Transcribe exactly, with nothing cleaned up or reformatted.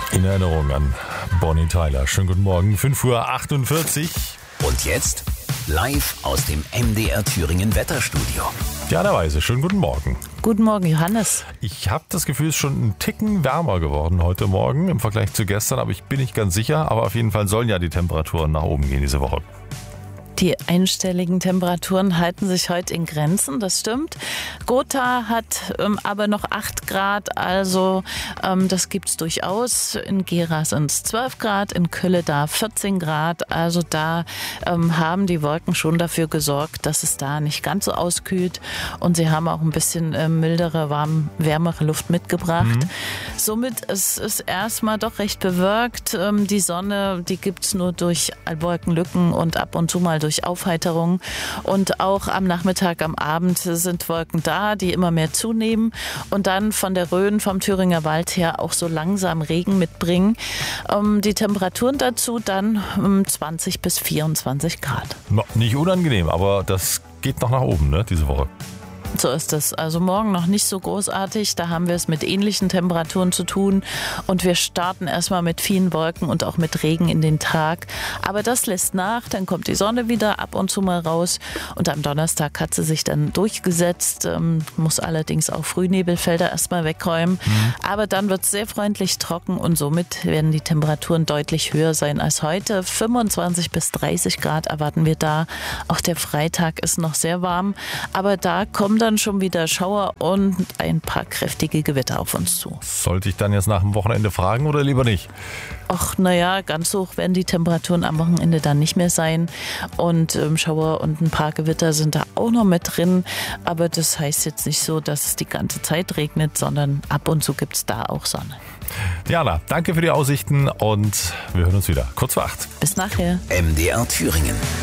In Erinnerung an Bonnie Tyler. Schönen guten Morgen, fünf Uhr achtundvierzig. Und jetzt live aus dem M D R Thüringen Wetterstudio. Diana Weise, schönen guten Morgen. Guten Morgen, Johannes. Ich habe das Gefühl, es ist schon ein Ticken wärmer geworden heute Morgen im Vergleich zu gestern, aber ich bin nicht ganz sicher. Aber auf jeden Fall sollen ja die Temperaturen nach oben gehen diese Woche. Die einstelligen Temperaturen halten sich heute in Grenzen, das stimmt. Gotha hat ähm, aber noch acht Grad, also ähm, das gibt's durchaus. In Gera sind es zwölf Grad, in Kölle da vierzehn Grad. Also da ähm, haben die Wolken schon dafür gesorgt, dass es da nicht ganz so auskühlt. Und sie haben auch ein bisschen äh, mildere, warm, wärmere Luft mitgebracht. Mhm. Somit ist es erstmal doch recht bewölkt. Ähm, die Sonne, die gibt's nur durch Wolkenlücken und ab und zu mal durch Aufheiterung. Und auch am Nachmittag, am Abend sind Wolken da, die immer mehr zunehmen und dann von der Rhön, vom Thüringer Wald her auch so langsam Regen mitbringen. Ähm, die Temperaturen dazu dann um zwanzig bis vierundzwanzig Grad. No, nicht unangenehm, aber das geht noch nach oben, ne, diese Woche. So ist es. Also morgen noch nicht so großartig. Da haben wir es mit ähnlichen Temperaturen zu tun. Und wir starten erstmal mit vielen Wolken und auch mit Regen in den Tag. Aber das lässt nach. Dann kommt die Sonne wieder ab und zu mal raus. Und am Donnerstag hat sie sich dann durchgesetzt. Ähm, muss allerdings auch Frühnebelfelder erstmal wegräumen. Mhm. Aber dann wird es sehr freundlich trocken und somit werden die Temperaturen deutlich höher sein als heute. fünfundzwanzig bis dreißig Grad erwarten wir da. Auch der Freitag ist noch sehr warm. Aber da kommen dann schon wieder Schauer und ein paar kräftige Gewitter auf uns zu. Sollte ich dann jetzt nach dem Wochenende fragen oder lieber nicht? Ach, naja, ganz hoch werden die Temperaturen am Wochenende dann nicht mehr sein. Und ähm, Schauer und ein paar Gewitter sind da auch noch mit drin. Aber das heißt jetzt nicht so, dass es die ganze Zeit regnet, sondern ab und zu gibt es da auch Sonne. Diana, danke für die Aussichten und wir hören uns wieder kurz vor acht. Bis nachher. M D R Thüringen.